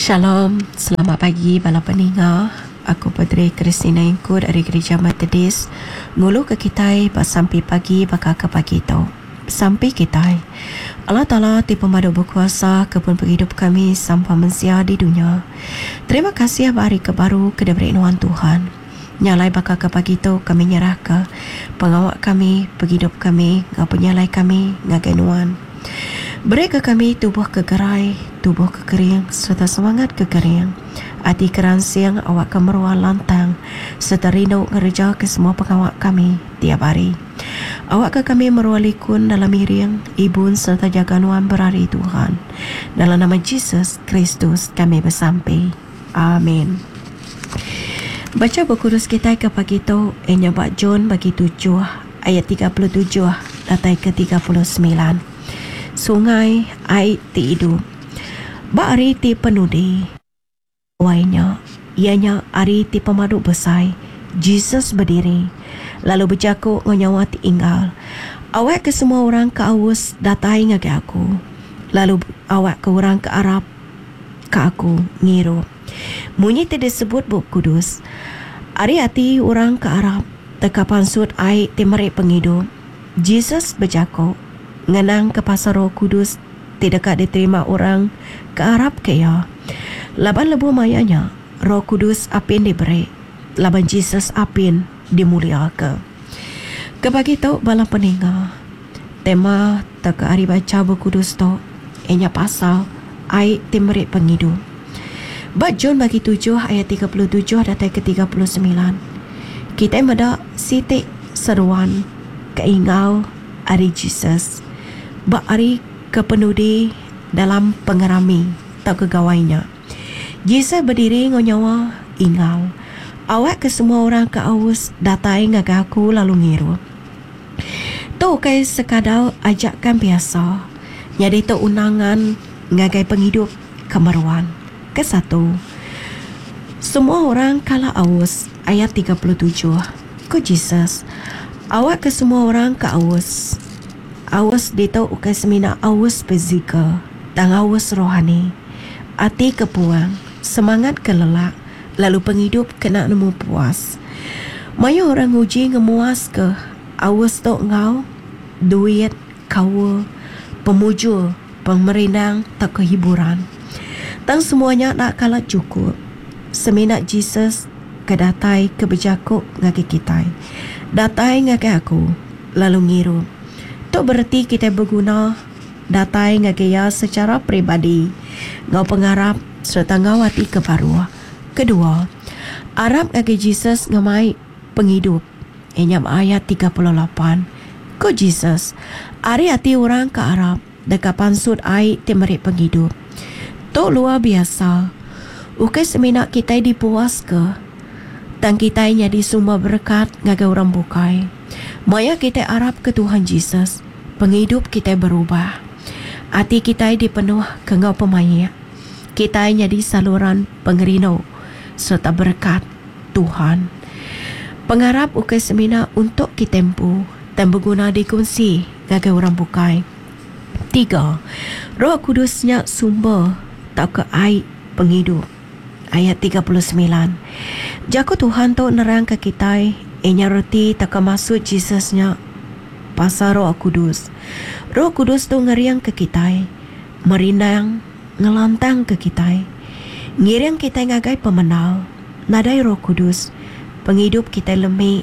Shalom, selamat pagi bala pendengar. Aku Padri Kristina Ingku dari Gereja Metodis. Ngulu ke kita sampai pagi bakal ke pagi tu. Sampai kita Allah Ta'ala ti pemadu berkuasa kebun penghidup kami sampai mensia di dunia. Terima kasih hari kebaru kedeberinuan Tuhan. Nyalai bakal ke pagi tu kami nyerah ke pengawak kami, penghidup kami, penyalai kami, ngagenuan. Beri ke kami tubuh kegerai, tubuh kekering, serta semangat kekering. Hati keran siang awak kemeruan lantang, serta rindu ngereja ke semua pengawak kami tiap hari. Awak ke kami merualikun dalam miring, ibun serta jaganuan berari Tuhan. Dalam nama Yesus Kristus kami bersampai. Amin. Baca buku kudus kita ke pagi tu, Bak John bagi 7 ayat 37 datai ke 39. Sungai air ti hidup. Bak hari ti penudi. Wainya, ianya hari ti pemadu besai. Jesus berdiri. Lalu berjakuk ngonyawa ti inggal. Awak ke semua orang ke awus datai ngage aku. Lalu awak ke orang ke Arab ke aku ngiru. Munyi ti disebut buku kudus. Hari hati orang ke Arab tekapan sud air ti merik penghidup. Jesus berjakuk. Ngenang ke pasar Roh Kudus tidak diterima orang ke Arab ke ya. Laban lebu mayanya Roh Kudus apin diberi. Laban Jesus apin dimulia ke. Kebagi tau bala peninggal. Tema tak ke hari baca buku kudus tu. Enya pasal ai timrik penghidup. Bak John bagi 7 ayat 37 datai ke 39. Kita mada sitik seruan keingau hari Jesus. Bak hari kepenudi dalam pengerami tak kegawainya. Jesus berdiri ngonyawa ingau. Awak ke semua orang ke awus datai ngagaku lalu ngiru. Tu kai sekadau ajakan biasa. Jadi tu undangan ngagai penghidup kemeruan. Kesatu. Semua orang kala awus ayat 37. Ko Jesus. Awak ke semua orang ke awus. Awas dito ukai semina awas fizikal dan awas rohani. Hati kepuang, semangat kelelak, lalu penghidup kena nemu puas. Maya orang uji ngemuas ke awas tok ngau, duit, kawa, pemujul, pemerinang tak kehiburan. Dan semuanya nak kalah cukup. Seminat Jesus kedatai kebejakuk ngaki kita. Datai ngaki aku, lalu ngiru. Itu berarti kita berguna datai ngagaya secara peribadi, ngau pengarap serta ngau hati kebaru. Kedua, Arab ngagay Jesus ngamai penghidup. Enyam ayat 38. Ko Jesus, ari hati orang ke Arab dekapan sud ai temerik penghidup. Tu luar biasa. Ukai seminat kita dipuas ke. Dan kita jadi sumber berkat ngagay orang bukai. Maya kita Arab ke Tuhan Jesus. Penghidup kita berubah. Hati kita dipenuh ke ngau pemaya. Kita jadi saluran pengerino serta berkat Tuhan. Pengharap ukai semina untuk kita tempuh dan berguna dikunci ngagai orang bukai. 3. Roh Kudusnya sumber tak ke air penghidup. Ayat 39. Jaku Tuhan tu nerang ke kita. Enya roti tak ke maksud Jesusnya pasal Roh Kudus. Roh Kudus tu ngeriang ke kita, merindang, ngelantang ke kita, ngiring kita ngagai pemenal. Nadai Roh Kudus, penghidup kita lemik.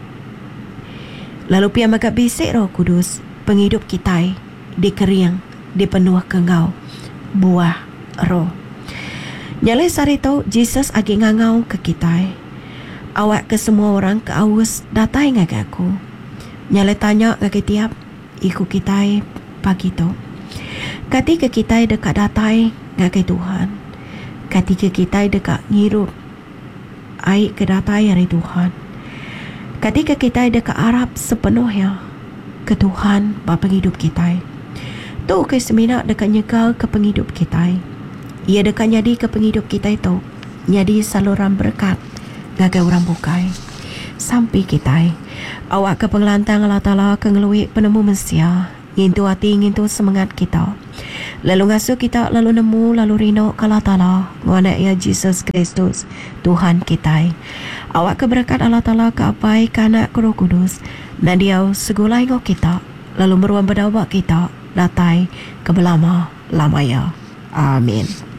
Lalu pia maka bisik Roh Kudus, penghidup kita dikeriang, dipenuh ke ngau, buah roh. Nyalai sari tu Jesus agi ngangau ke kita. Awak ke semua orang ke awus datai ngagaku. Nyalai tanya ke tiap iku kita pagi tu. Ketika kita dekat datai ngagai Tuhan. Ketika kita dekat ngirup air ke datai dari Tuhan. Ketika kita dekat Arab sepenuhnya ke Tuhan bapa penghidup kita. Tu ke seminat dekat nyegal ke penghidup kita. Ia dekat nyadi ke penghidup kita itu. Nyadi saluran berkat ngagai orang bukai. Sampai kita awak ke pengelantang Allah Ta'ala ke ngeluik penemu Mesia. Ngintu hati, ngintu semangat kita. Lalu ngasuh kita, lalu nemu, lalu rino kala tala nguanak ya Jesus Kristus Tuhan kita. Awak keberkat Allah Ta'ala keapai kanak Roh Kudus nadiau segulai ngok kita, lalu meruang berdawak kita datai ke belama lamaya. Amin.